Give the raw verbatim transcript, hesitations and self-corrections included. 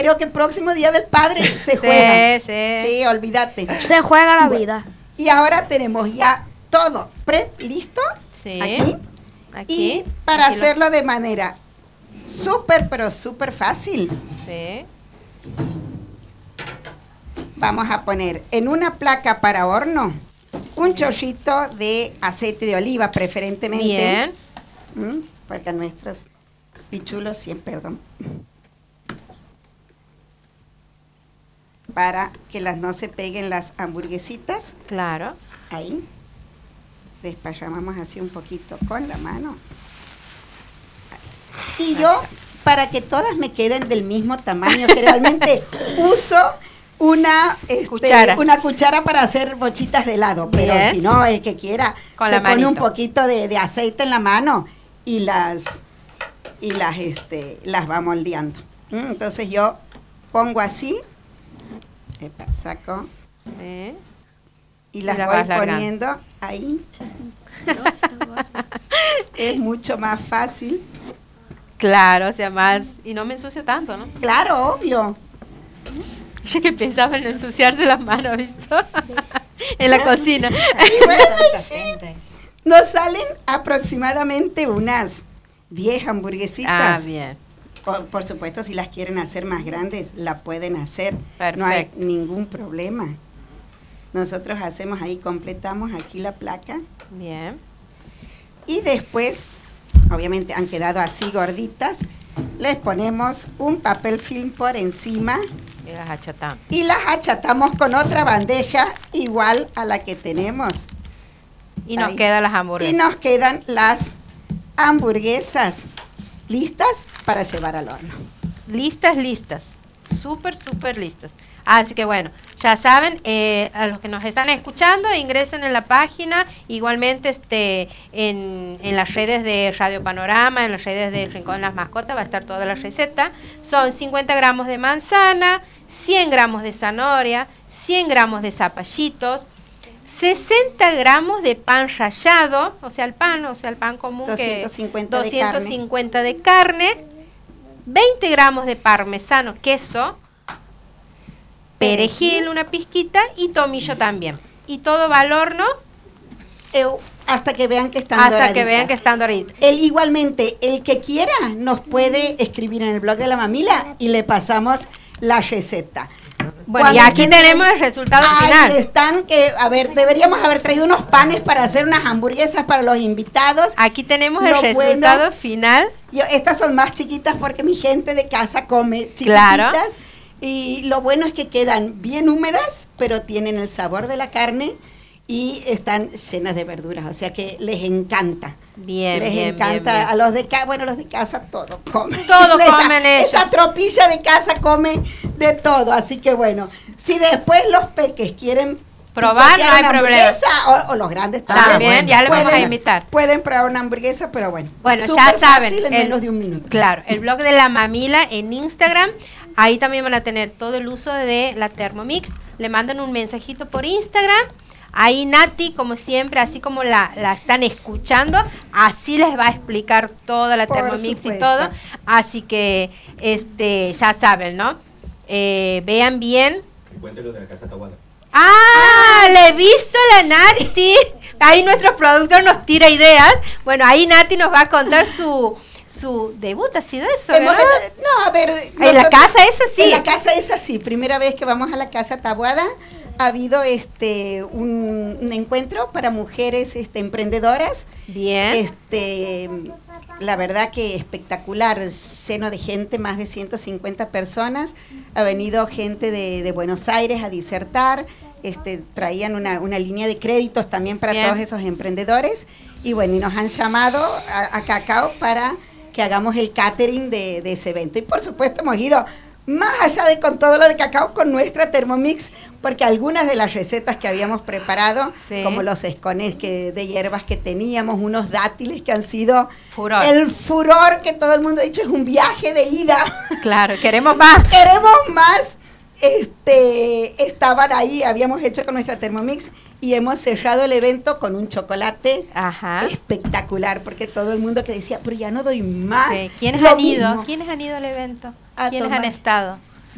digo que próximo Día del Padre se juega. Sí, sí. Sí, olvídate. Se juega la vida. Y ahora tenemos ya todo prep listo. Sí. Aquí. Aquí. Y para Aquí lo- hacerlo de manera súper, pero súper fácil, Sí. vamos a poner en una placa para horno un chorrito de aceite de oliva, preferentemente. Bien. ¿Mm? Porque nuestros pichulos siempre, perdón. Para que las no se peguen las hamburguesitas. Claro. Ahí. Desparramamos así un poquito con la mano. Y yo, para que todas me queden del mismo tamaño, generalmente uso una, este, Cuchara. una cuchara para hacer bochitas de helado. Pero Bien. si no, el que quiera, Con se la pone un manito. poquito de, de aceite en la mano y las, y las, este, las va moldeando. ¿Mm? Entonces yo pongo así, epa, saco Sí. y las Y las voy vas largando. poniendo ahí. Es mucho más fácil. Claro, o sea, más... Y no me ensucio tanto, ¿no? Claro, obvio. Yo que pensaba en ensuciarse las manos, ¿visto? En la cocina. Y bueno, y sí, nos salen aproximadamente unas diez hamburguesitas. Ah, bien. Por, por supuesto, si las quieren hacer más grandes, la pueden hacer. Perfecto. No hay ningún problema. Nosotros hacemos ahí, completamos aquí la placa. Bien. Y después, obviamente han quedado así gorditas, les ponemos un papel film por encima Y las achatamos. y las achatamos con otra bandeja igual a la que tenemos. Y nos Ahí. quedan las hamburguesas. Y nos quedan las hamburguesas listas para llevar al horno. Listas, listas. Súper, súper listas. Así que bueno, ya saben, eh, a los que nos están escuchando, ingresen en la página, igualmente este en, en las redes de Radio Panorama, en las redes del Rincón de las Mascotas, va a estar toda la receta. Son cincuenta gramos de manzana, cien gramos de zanahoria, cien gramos de zapallitos, sesenta gramos de pan rallado, o sea, el pan, o sea, el pan común doscientos cincuenta que de carne. doscientos cincuenta de carne, veinte gramos de parmesano, queso, perejil, una pizquita y tomillo también. Y todo va al horno Eh, hasta que vean que están hasta doraditas. que vean que están doraditas. El, igualmente, el que quiera nos puede escribir en el blog de la mamila y le pasamos la receta. Bueno, y Cuando aquí estén- tenemos el resultado Ahí final. están, que, a ver, deberíamos haber traído unos panes para hacer unas hamburguesas para los invitados. Aquí tenemos el Lo resultado bueno- final. Yo, estas son más chiquitas porque mi gente de casa come chiquititas. Claro. Y lo bueno es que quedan bien húmedas, pero tienen el sabor de la carne y están llenas de verduras, o sea que les encanta. Bien, les bien, encanta bien, bien. a los de casa, bueno, los de casa todo comen. Todo Esa- comen ellos. Esa tropilla de casa come de todo, así que bueno, si después los peques quieren Probar, picotear no hay una problema. hamburguesa, o, o los grandes también, También, ya le vamos a pueden- invitar. Pueden probar una hamburguesa, pero bueno. Bueno, súper ya saben, fácil en el- menos de un minuto. Claro, el blog de la mamila en Instagram, ahí también van a tener todo el uso de la Thermomix. Le mandan un mensajito por Instagram. Ahí Nati, como siempre, así como la, la están escuchando, así les va a explicar toda la Por Thermomix y supuesto. todo. Así que este ya saben, ¿no? Eh, vean bien. Cuéntelo de la casa Tahuada. ¡Ah! Le he visto la Nati. Ahí nuestro productor nos tira ideas. Bueno, ahí Nati nos va a contar su, su debut. ¿Ha sido eso? Hemos- ¿verdad? no, a ver. En la nosotros- casa esa sí. En la casa esa sí. Primera vez que vamos a la casa Taboada. Ha habido este un, un encuentro para mujeres este, emprendedoras. Bien. Este, la verdad que espectacular, lleno de gente, más de ciento cincuenta personas. Ha venido gente de, de Buenos Aires a disertar. Este, traían una, una línea de créditos también para Bien. todos esos emprendedores. Y bueno, y nos han llamado a, a Cacao para que hagamos el catering de, de ese evento. Y por supuesto hemos ido más allá de con todo lo de Cacao con nuestra Thermomix, porque algunas de las recetas que habíamos preparado, Sí. como los escones que, de hierbas que teníamos, unos dátiles que han sido Furor. el furor que todo el mundo ha dicho, es un viaje de ida. Claro, queremos más. Queremos más. Este, estaban ahí, habíamos hecho con nuestra Thermomix y hemos cerrado el evento con un chocolate Ajá. espectacular, porque todo el mundo que decía, pero ya no doy más. Sí. ¿Quiénes Lo han ido? mismo. ¿Quiénes han ido al evento? A ¿Quiénes tomar. han estado?